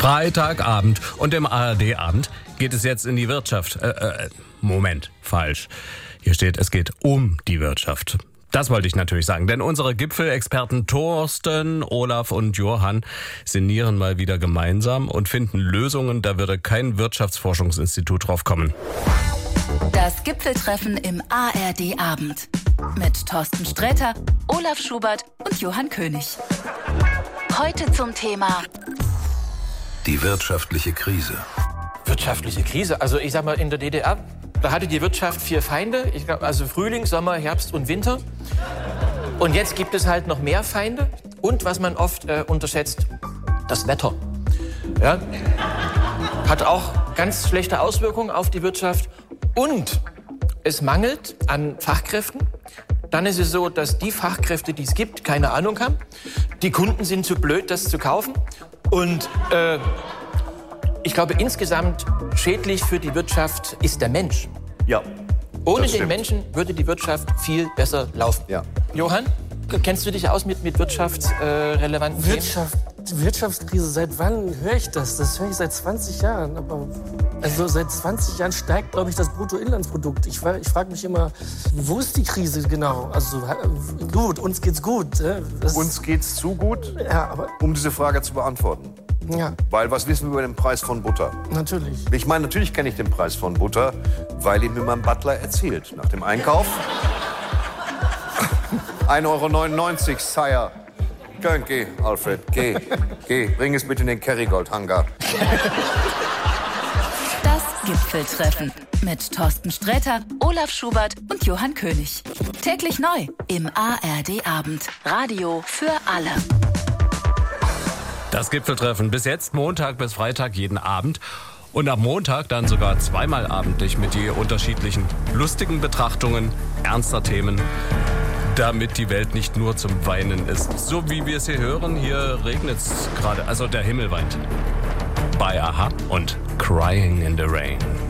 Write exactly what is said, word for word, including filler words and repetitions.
Freitagabend und im A R D-Abend geht es jetzt in die Wirtschaft. Äh, äh, Moment, falsch. Hier steht, es geht um die Wirtschaft. Das wollte ich natürlich sagen, denn unsere Gipfelexperten Thorsten, Olaf und Johann sinnieren mal wieder gemeinsam und finden Lösungen, da würde kein Wirtschaftsforschungsinstitut drauf kommen. Das Gipfeltreffen im A R D-Abend mit Thorsten Sträter, Olaf Schubert und Johann König. Heute zum Thema die wirtschaftliche Krise. Wirtschaftliche Krise? Also ich sag mal, in der D D R, da hatte die Wirtschaft vier Feinde. Ich glaub, also Frühling, Sommer, Herbst und Winter. Und jetzt gibt es halt noch mehr Feinde. Und was man oft äh, unterschätzt, das Wetter. Ja? Hat auch ganz schlechte Auswirkungen auf die Wirtschaft. Und es mangelt an Fachkräften. Dann ist es so, dass die Fachkräfte, die es gibt, keine Ahnung haben. Die Kunden sind zu blöd, das zu kaufen. Und äh, ich glaube, insgesamt schädlich für die Wirtschaft ist der Mensch. Ja. Ohne den Menschen würde die Wirtschaft viel besser laufen. Ja. Johann, kennst du dich aus mit, mit wirtschaftsrelevanten äh, Wirtschaft, Wirtschaftskrise, seit wann höre ich das? Das höre ich seit zwanzig Jahren. Aber also seit zwanzig Jahren steigt, glaube ich, das Bruttoinlandsprodukt. Ich, ich frage mich immer, wo ist die Krise genau? Also gut, uns geht's gut. Das, Uns geht's zu gut, ja, aber um diese Frage zu beantworten. ja, Weil was wissen wir über den Preis von Butter? natürlich. Ich meine, natürlich kenne ich den Preis von Butter, weil ihn mir mein Butler erzählt. Nach dem Einkauf. ein Euro neunundneunzig, Sire. Geh, geh, Alfred, geh, geh. Bring es bitte in den Kerrygold-Hangar. das Gipfeltreffen mit Thorsten Sträter, Olaf Schubert und Johann König. Täglich neu im A R D-Abend. Radio für alle. Das Gipfeltreffen bis jetzt Montag bis Freitag jeden Abend. Und ab Montag dann sogar zweimal abendlich mit je unterschiedlichen lustigen Betrachtungen ernster Themen, damit die Welt nicht nur zum Weinen ist. So wie wir es hier hören, hier regnet es gerade, also der Himmel weint. Bei Aha und Crying in the Rain.